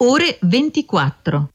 ore 24.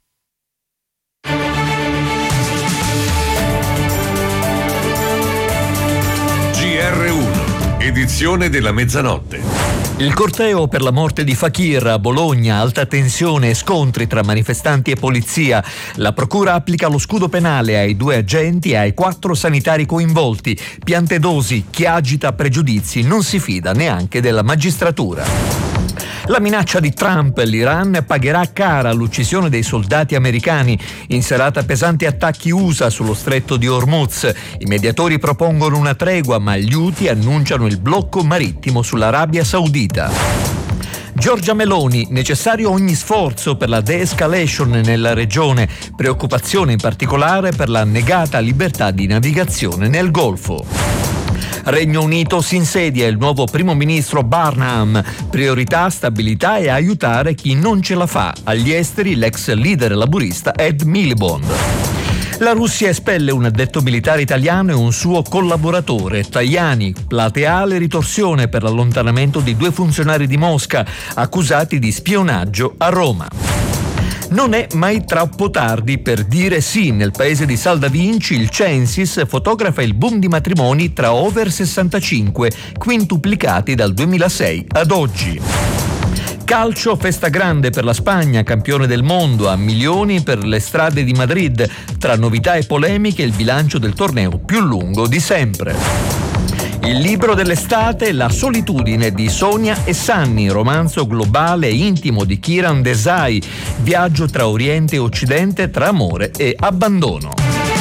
GR1, edizione della mezzanotte. Il corteo per la morte di Fakir a Bologna, alta tensione e scontri tra manifestanti e polizia. La procura applica lo scudo penale ai 2 agenti e ai 4 sanitari coinvolti. Piantedosi, chi agita pregiudizi non si fida neanche della magistratura. La minaccia di Trump: l'Iran pagherà cara l'uccisione dei soldati americani. In serata pesanti attacchi USA sullo stretto di Hormuz. I mediatori propongono una tregua, ma gli Houthi annunciano il blocco marittimo sull'Arabia Saudita. Giorgia Meloni: necessario ogni sforzo per la de-escalation nella regione. Preoccupazione in particolare per la negata libertà di navigazione nel Golfo. Regno Unito: si insedia il nuovo primo ministro Barnham. Priorità, stabilità e aiutare chi non ce la fa. Agli esteri l'ex leader laburista Ed Miliband. La Russia espelle un addetto militare italiano e un suo collaboratore. Tajani: plateale ritorsione per l'allontanamento di 2 funzionari di Mosca accusati di spionaggio a Roma. Non è mai troppo tardi per dire sì. Nel paese di Salda Vinci il Censis fotografa il boom di matrimoni tra over 65, quintuplicati dal 2006 ad oggi. Calcio: festa grande per la Spagna, campione del mondo, a milioni per le strade di Madrid. Tra novità e polemiche il bilancio del torneo più lungo di sempre. Il libro dell'estate: La solitudine di Sonia e Sanni, romanzo globale e intimo di Kiran Desai, viaggio tra Oriente e Occidente, tra amore e abbandono.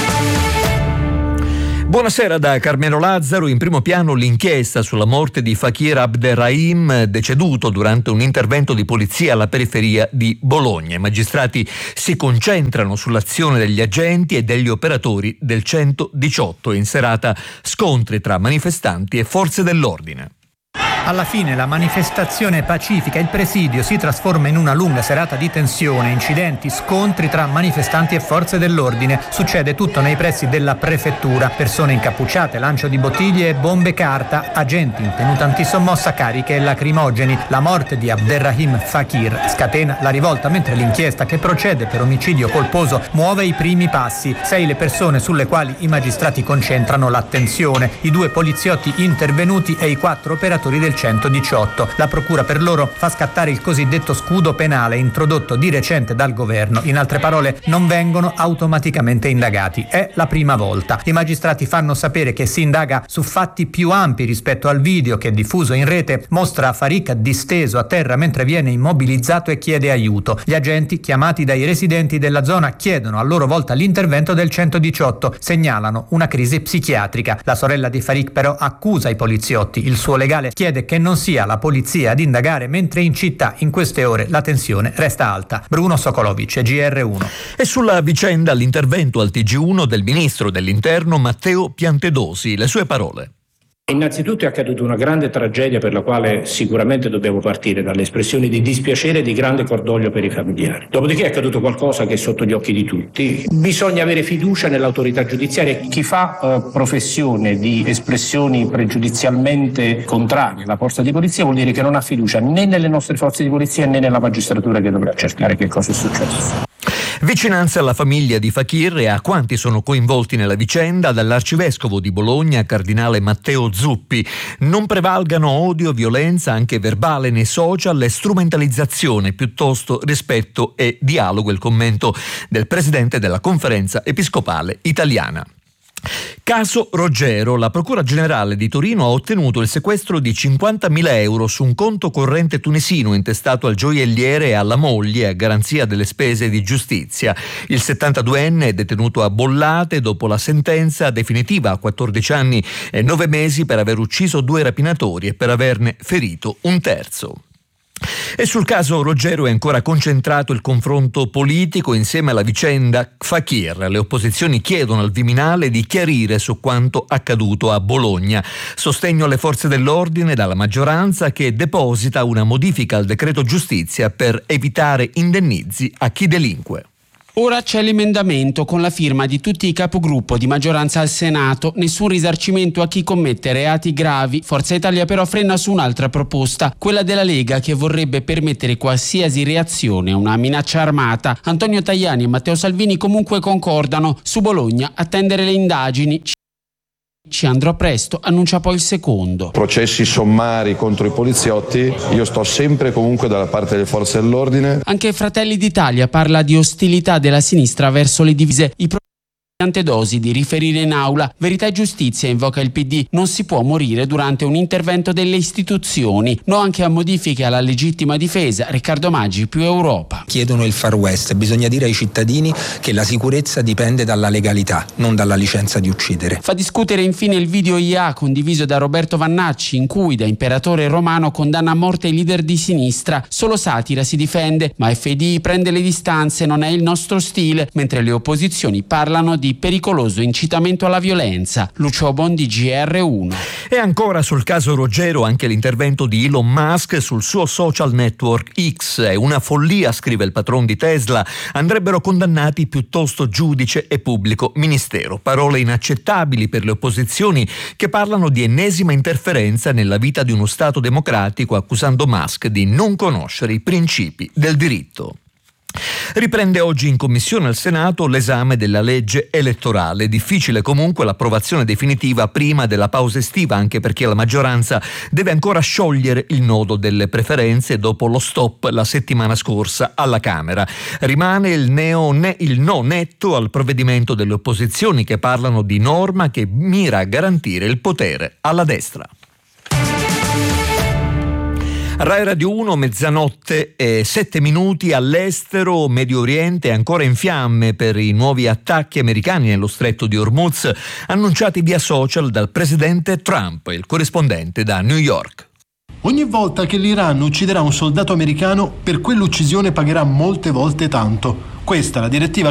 Buonasera da Carmelo Lazzaro. In primo piano l'inchiesta sulla morte di Fakir Abderrahim, deceduto durante un intervento di polizia alla periferia di Bologna. I magistrati si concentrano sull'azione degli agenti e degli operatori del 118. In serata scontri tra manifestanti e forze dell'ordine. Alla fine la manifestazione pacifica, il presidio, si trasforma in una lunga serata di tensione, incidenti, scontri tra manifestanti e forze dell'ordine. Succede tutto nei pressi della prefettura. Persone incappucciate, lancio di bottiglie e bombe carta, agenti in tenuta antisommossa, cariche e lacrimogeni. La morte di Abderrahim Fakir scatena la rivolta, mentre l'inchiesta, che procede per omicidio colposo, muove i primi passi. 6 le persone sulle quali i magistrati concentrano l'attenzione: i 2 poliziotti intervenuti e i 4 operatori del 118. La procura per loro fa scattare il cosiddetto scudo penale introdotto di recente dal governo. In altre parole, non vengono automaticamente indagati. È la prima volta. I magistrati fanno sapere che si indaga su fatti più ampi rispetto al video che, diffuso in rete, mostra Farik disteso a terra mentre viene immobilizzato e chiede aiuto. Gli agenti, chiamati dai residenti della zona, chiedono a loro volta l'intervento del 118. Segnalano una crisi psichiatrica. La sorella di Farik però accusa i poliziotti. Il suo legale chiede che non sia la polizia ad indagare, mentre in città in queste ore la tensione resta alta. Bruno Sokolovic, GR1. E sulla vicenda l'intervento al TG1 del ministro dell'Interno Matteo Piantedosi. Le sue parole. Innanzitutto è accaduta una grande tragedia per la quale sicuramente dobbiamo partire dalle espressioni di dispiacere e di grande cordoglio per i familiari. Dopodiché è accaduto qualcosa che è sotto gli occhi di tutti. Bisogna avere fiducia nell'autorità giudiziaria. Chi fa professione di espressioni pregiudizialmente contrarie alla forza di polizia vuol dire che non ha fiducia né nelle nostre forze di polizia né nella magistratura, che dovrà cercare che cosa è successo. Vicinanza alla famiglia di Fakir e a quanti sono coinvolti nella vicenda dall'arcivescovo di Bologna, cardinale Matteo Zuppi. Non prevalgano odio, violenza anche verbale nei social e strumentalizzazione, piuttosto rispetto e dialogo, il commento del presidente della Conferenza Episcopale Italiana. Caso Roggero: la Procura Generale di Torino ha ottenuto il sequestro di 50.000 euro su un conto corrente tunisino intestato al gioielliere e alla moglie a garanzia delle spese di giustizia. Il 72enne è detenuto a Bollate dopo la sentenza definitiva a 14 anni e 9 mesi per aver ucciso 2 rapinatori e per averne ferito un terzo. E sul caso Roggero è ancora concentrato il confronto politico insieme alla vicenda Fakir. Le opposizioni chiedono al Viminale di chiarire su quanto accaduto a Bologna. Sostegno alle forze dell'ordine dalla maggioranza, che deposita una modifica al decreto giustizia per evitare indennizi a chi delinque. Ora c'è l'emendamento con la firma di tutti i capogruppo di maggioranza al Senato. Nessun risarcimento a chi commette reati gravi. Forza Italia però frena su un'altra proposta, quella della Lega, che vorrebbe permettere qualsiasi reazione a una minaccia armata. Antonio Tajani e Matteo Salvini comunque concordano. Su Bologna attendere le indagini. Ci andrò presto, annuncia poi il secondo. Processi sommari contro i poliziotti, io sto sempre comunque dalla parte delle forze dell'ordine. Anche Fratelli d'Italia parla di ostilità della sinistra verso le divise. Tante dosi di riferire in aula. Verità e giustizia, invoca il PD. Non si può morire durante un intervento delle istituzioni. No anche a modifiche alla legittima difesa. Riccardo Maggi, più Europa. Chiedono il Far West. Bisogna dire ai cittadini che la sicurezza dipende dalla legalità, non dalla licenza di uccidere. Fa discutere infine il video IA condiviso da Roberto Vannacci, in cui da imperatore romano condanna a morte i leader di sinistra. Solo satira si difende, ma FDI prende le distanze, non è il nostro stile, mentre le opposizioni parlano di pericoloso incitamento alla violenza. Lucio Bondi, GR1. E ancora sul caso Ruggero anche l'intervento di Elon Musk sul suo social network X. È una follia, scrive il patron di Tesla. Andrebbero condannati piuttosto giudice e pubblico ministero. Parole inaccettabili per le opposizioni, che parlano di ennesima interferenza nella vita di uno Stato democratico, accusando Musk di non conoscere i principi del diritto. Riprende oggi in commissione al Senato l'esame della legge elettorale. Difficile comunque l'approvazione definitiva prima della pausa estiva, anche perché la maggioranza deve ancora sciogliere il nodo delle preferenze dopo lo stop la settimana scorsa alla Camera. Rimane il no netto al provvedimento delle opposizioni, che parlano di norma che mira a garantire il potere alla destra. Rai Radio 1, mezzanotte e 7 minuti. All'estero, Medio Oriente è ancora in fiamme per i nuovi attacchi americani nello stretto di Hormuz, annunciati via social dal presidente Trump. Il corrispondente da New York. Ogni volta che l'Iran ucciderà un soldato americano, per quell'uccisione pagherà molte volte tanto. Questa è la direttiva